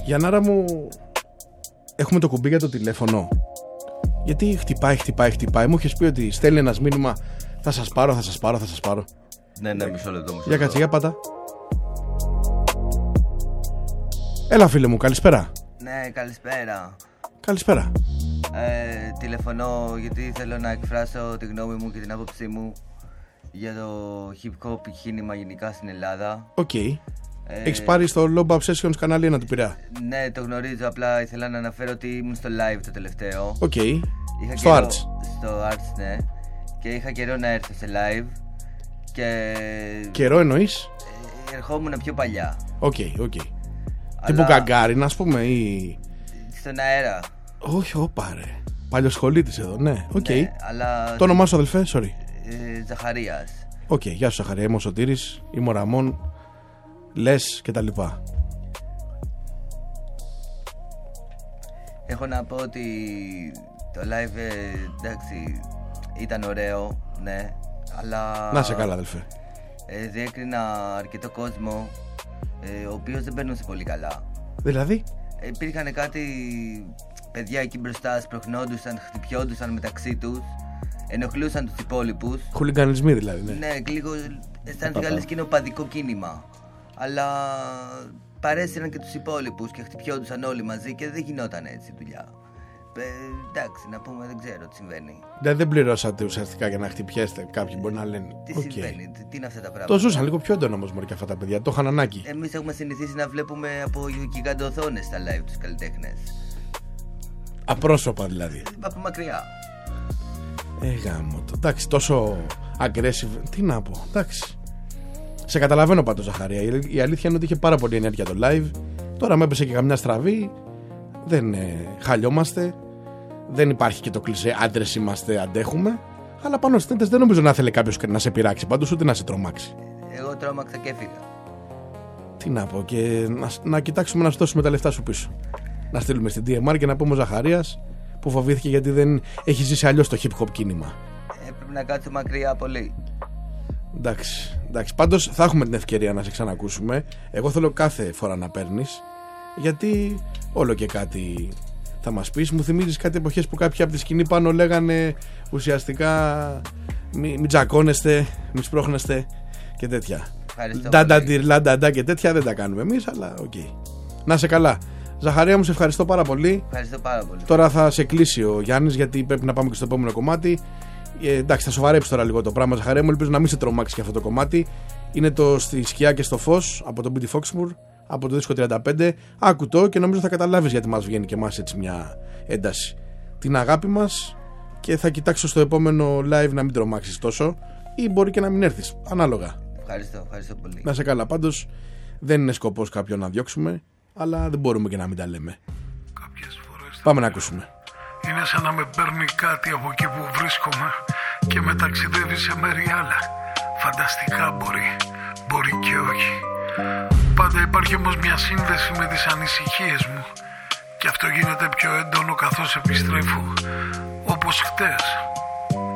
Γιαννάρα μου, έχουμε το κουμπί για το τηλέφωνο. Γιατί χτυπάει. Μου είχες πει ότι στέλνει ένας μήνυμα. Θα σας πάρω. Ναι, μισό λεπτό. Για κάτσε, για πάτα. Έλα φίλε μου, καλησπέρα. Ναι, καλησπέρα. Καλησπέρα. Τηλεφωνώ γιατί θέλω να εκφράσω τη γνώμη μου και την άποψή μου για το hip hop κίνημα γενικά στην Ελλάδα. Οκ. Έχεις πάρει στο Lob Obsessions κανάλι 1 του Πειραιά. Ναι, το γνωρίζω, απλά ήθελα να αναφέρω ότι ήμουν στο live το τελευταίο. Οκ. Στο καιρό, Arts. Στο Arts, ναι. Και είχα καιρό να έρθω σε live. Και... Καιρό εννοείς? Ερχόμουν πιο παλιά. Οκ. Τύπου Γκαγκάριν, ας πούμε, ή... Στον αέρα. Όχι, όπα ρε. Παλιοσχολίτης εδώ, ναι. Οκ. Ναι, αλλά... Το όνομά σου, αδελφέ, sorry. Ζαχαρίας. Οκ, γεια σου Ζαχαρία, είμαι ο Σωτήρης, είμαι ο Ραμόν, λες και τα λοιπά. Έχω να πω ότι το live, εντάξει, ήταν ωραίο, ναι, αλλά... Να σε καλά, αδελφέ. Διέκρινα αρκετό κόσμο, ο οποίος δεν περνούσε πολύ καλά. Δηλαδή? Υπήρχαν κάτι παιδιά εκεί μπροστά, σπροχνόντουσαν, χτυπιόντουσαν μεταξύ τους, ενοχλούσαν τους υπόλοιπους. Χουλιγκανισμοί δηλαδή, ναι. Ναι, λίγο αισθάνθηκα λες και είναι οπαδικό κίνημα. Αλλά παρέσυραν και τους υπόλοιπους και χτυπιόντουσαν όλοι μαζί και δεν γινόταν έτσι η δουλειά. Εντάξει, να πούμε, δεν ξέρω τι συμβαίνει. Δεν πληρώσατε ουσιαστικά για να χτυπιέστε. Κάποιοι μπορεί να λένε. Τι συμβαίνει, τι είναι αυτά τα πράγματα. Το ζούσαν λίγο πιο έντονο όμως μωρέ και αυτά τα παιδιά. Το είχαν ανάγκη. Εμείς έχουμε συνηθίσει να βλέπουμε από γιγαντοθόνες στα live τους καλλιτέχνες. Απρόσωπα δηλαδή. Από μακριά. Γάμο το. Εντάξει, τόσο aggressive. Τι να πω, εντάξει. Σε καταλαβαίνω πάντως Ζαχαρία. Η αλήθεια είναι ότι είχε πάρα πολύ ενέργεια το live. Τώρα με έπεσε και καμιά στραβή. Δεν χαλιόμαστε. Δεν υπάρχει και το κλισέ άντρες είμαστε, αντέχουμε. Αλλά πάνω στις τέντες δεν νομίζω να θέλει κάποιος να σε πειράξει πάντως ούτε να σε τρομάξει. Εγώ τρόμαξα και έφυγα. Τι να πω, και να κοιτάξουμε να σου δώσουμε τα λεφτά σου πίσω. Να στείλουμε στην DMR και να πούμε ο Ζαχαρίας που φοβήθηκε γιατί δεν έχει ζήσει αλλιώς το hip hop κίνημα. Πρέπει να κάτσω μακριά πολύ. Εντάξει. Πάντως θα έχουμε την ευκαιρία να σε ξανακούσουμε. Εγώ θέλω κάθε φορά να παίρνεις, γιατί όλο και κάτι θα μας πεις. Μου θυμίζεις κάτι εποχές που κάποιοι από τη σκηνή πάνω λέγανε ουσιαστικά μην τζακώνεστε, μην σπρώχνεστε και τέτοια. Ντανταντιρλανταντά και τέτοια δεν τα κάνουμε εμείς, αλλά οκ. Να σε καλά. Ζαχαρία μου, σε ευχαριστώ πάρα πολύ. Ευχαριστώ πάρα πολύ. Τώρα θα σε κλείσει ο Γιάννης γιατί πρέπει να πάμε και στο επόμενο κομμάτι. Εντάξει, θα σοβαρέψει τώρα λίγο το πράγμα, Ζαχαρία μου. Ελπίζω να μην σε τρομάξει και αυτό το κομμάτι. Είναι το Στη σκιά και στο φως από τον BT Foxmoor, από το δίσκο 35. Άκου το και νομίζω θα καταλάβεις γιατί μας βγαίνει και εμάς έτσι μια ένταση. Την αγάπη μας, και θα κοιτάξω στο επόμενο live να μην τρομάξεις τόσο, ή μπορεί και να μην έρθεις. Ανάλογα. Ευχαριστώ πολύ. Να σε καλά. Πάντως δεν είναι σκοπός κάποιον να διώξουμε, αλλά δεν μπορούμε και να μην τα λέμε. Πάμε να ακούσουμε. Είναι σαν να με παίρνει κάτι από εκεί που βρίσκομαι και με ταξιδεύει σε μέρη άλλα. Φανταστικά μπορεί και όχι. Πάντα υπάρχει όμως μια σύνδεση με τις ανησυχίες μου, και αυτό γίνεται πιο έντονο καθώς επιστρέφω, όπως χτες.